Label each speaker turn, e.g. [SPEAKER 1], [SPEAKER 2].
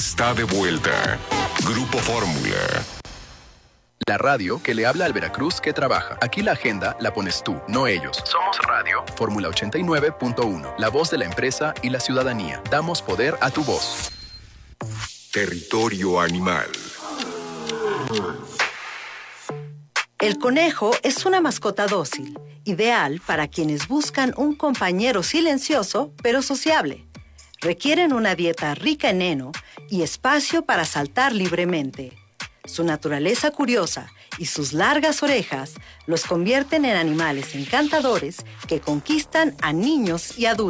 [SPEAKER 1] Está de vuelta. Grupo Fórmula.
[SPEAKER 2] La radio que le habla al Veracruz que trabaja. Aquí la agenda la pones tú, no ellos. Somos Radio Fórmula 89.1, la voz de la empresa y la ciudadanía. Damos poder a tu voz.
[SPEAKER 1] Territorio animal.
[SPEAKER 3] El conejo es una mascota dócil, ideal para quienes buscan un compañero silencioso pero sociable. Requieren una dieta rica en heno y espacio para saltar libremente. Su naturaleza curiosa y sus largas orejas los convierten en animales encantadores que conquistan a niños y adultos.